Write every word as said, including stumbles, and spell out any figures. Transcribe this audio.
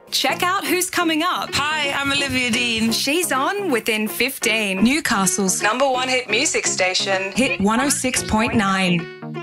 Check out who's coming up. Hi, I'm Olivia Dean. She's on within fifteen. Newcastle's number one hit music station, Hit one oh six point nine.